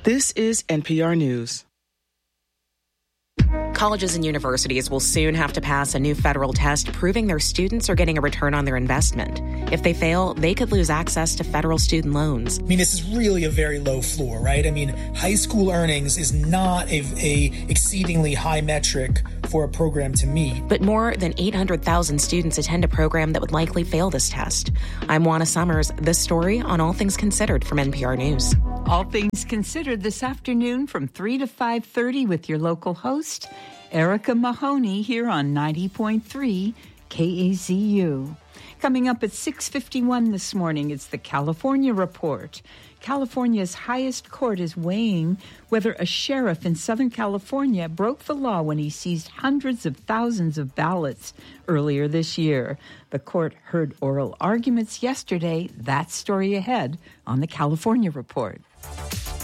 This is NPR News. Colleges and universities will soon have to pass a new federal test proving their students are getting a return on their investment. If they fail, they could lose access to federal student loans. I mean, this is really a very low floor, right? I mean, high school earnings is not a exceedingly high metric for a program to meet. But more than 800,000 students attend a program that would likely fail this test. I'm Juana Summers. This story on All Things Considered from NPR News. All Things Considered this afternoon from 3 to 5:30 with your local host, Erica Mahoney, here on 90.3 KAZU. Coming up at 6:51 this morning, it's the California Report. California's highest court is weighing whether a sheriff in Southern California broke the law when he seized hundreds of thousands of ballots earlier this year. The court heard oral arguments yesterday. That story ahead on the California Report.